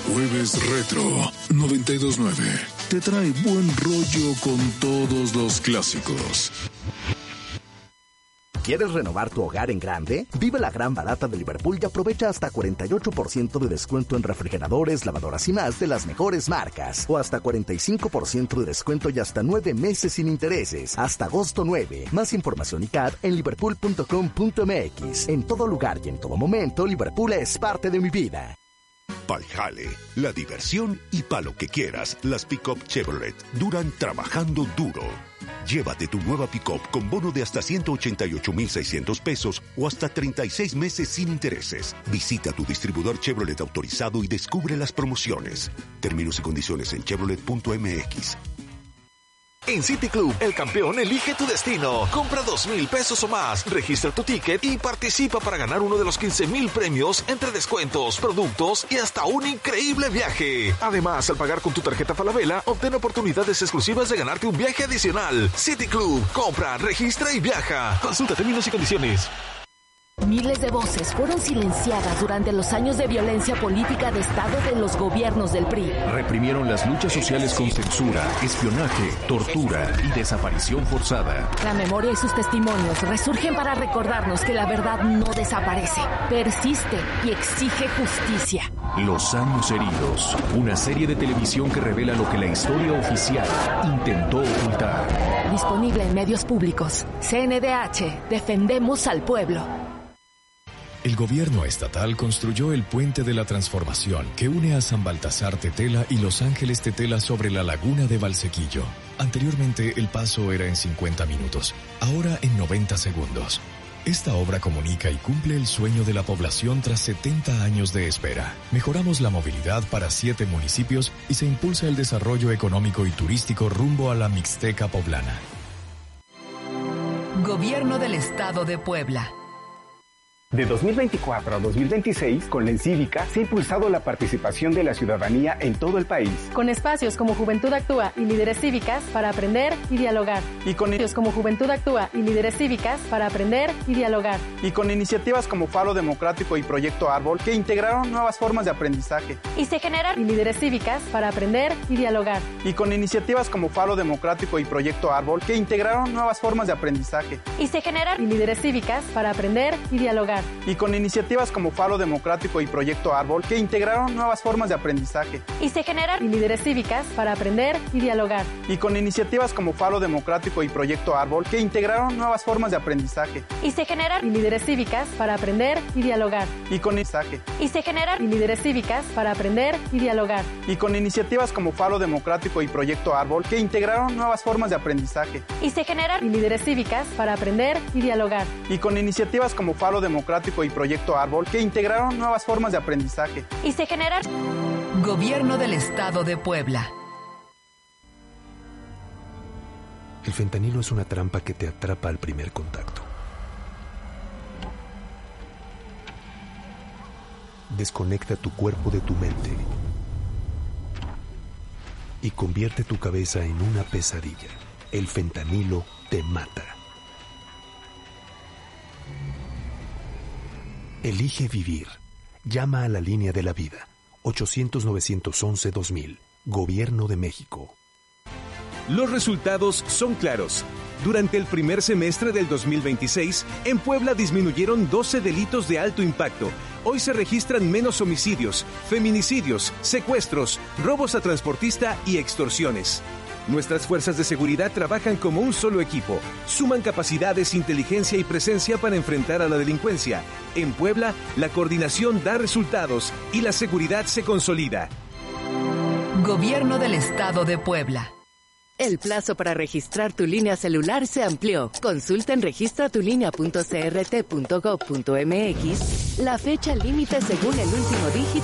Jueves Retro 92.9 te trae buen rollo con todos los clásicos. ¿Quieres renovar tu hogar en grande? Vive la gran barata de Liverpool y aprovecha hasta 48% de descuento en refrigeradores, lavadoras y más de las mejores marcas. O hasta 45% de descuento y hasta 9 meses sin intereses. Hasta agosto 9. Más información y CAD en liverpool.com.mx. En todo lugar y en todo momento, Liverpool es parte de mi vida. Pa'l jale, la diversión y pa' lo que quieras, las pick-up Chevrolet duran trabajando duro. Llévate tu nueva pick-up con bono de hasta 188,600 pesos o hasta 36 meses sin intereses. Visita tu distribuidor Chevrolet autorizado y descubre las promociones. Términos y condiciones en chevrolet.mx. En City Club, el campeón elige tu destino. Compra 2,000 pesos o más, registra tu ticket y participa para ganar uno de los 15,000 premios entre descuentos, productos y hasta un increíble viaje. Además, al pagar con tu tarjeta Falabella, obtén oportunidades exclusivas de ganarte un viaje adicional. City Club, compra, registra y viaja. Consulta términos y condiciones. Miles de voces fueron silenciadas durante los años de violencia política de Estado de los gobiernos del PRI. Reprimieron las luchas sociales con censura, espionaje, tortura y desaparición forzada. La memoria y sus testimonios resurgen para recordarnos que la verdad no desaparece, persiste y exige justicia. Los años heridos, una serie de televisión que revela lo que la historia oficial intentó ocultar. Disponible en medios públicos. CNDH, defendemos al pueblo. El gobierno estatal construyó el Puente de la Transformación que une a San Baltasar Tetela y Los Ángeles Tetela sobre la laguna de Valsequillo. Anteriormente el paso era en 50 minutos, ahora en 90 segundos. Esta obra comunica y cumple el sueño de la población tras 70 años de espera. Mejoramos la movilidad para 7 municipios y se impulsa el desarrollo económico y turístico rumbo a la Mixteca poblana. Gobierno del Estado de Puebla. De 2024 a 2026, con la Encívica, se ha impulsado la participación de la ciudadanía en todo el país. Con espacios como Juventud Actúa y Líderes Cívicas para aprender y dialogar. Y con espacios como Juventud Actúa y Líderes Cívicas para aprender y dialogar. Y con iniciativas como Faro Democrático y Proyecto Árbol, que integraron nuevas formas de aprendizaje. Y se generan y Líderes Cívicas para aprender y dialogar. Y con iniciativas como Faro Democrático y Proyecto Árbol, que integraron nuevas formas de aprendizaje. Y se generan y Líderes Cívicas para aprender y dialogar. Y con iniciativas como Faro Democrático y Proyecto Árbol, que integraron nuevas formas de aprendizaje. Y se generan y Líderes Cívicas para aprender y dialogar. Y con iniciativas como Faro Democrático y Proyecto Árbol, que integraron nuevas formas de aprendizaje. Y se generan y Líderes Cívicas para aprender y dialogar. Y con mensaje. Y se generan y Líderes Cívicas para aprender y dialogar. Y con iniciativas como Faro Democrático y Proyecto Árbol, que integraron nuevas formas de aprendizaje. Y se generan y Líderes Cívicas para aprender y dialogar. Y con iniciativas como Faro Democrático y Proyecto Árbol, que integraron nuevas formas de aprendizaje. Y se generan. Gobierno del Estado de Puebla. El fentanilo es una trampa que te atrapa al primer contacto. Desconecta tu cuerpo de tu mente y convierte tu cabeza en una pesadilla. El fentanilo te mata. Elige vivir. Llama a la línea de la vida. 800-911-2000. Gobierno de México. Los resultados son claros. Durante el primer semestre del 2026, en Puebla disminuyeron 12 delitos de alto impacto. Hoy se registran menos homicidios, feminicidios, secuestros, robos a transportista y extorsiones. Nuestras fuerzas de seguridad trabajan como un solo equipo. Suman capacidades, inteligencia y presencia para enfrentar a la delincuencia. En Puebla, la coordinación da resultados y la seguridad se consolida. Gobierno del Estado de Puebla. El plazo para registrar tu línea celular se amplió. Consulta en registratulinea.crt.gov.mx la fecha límite según el último dígito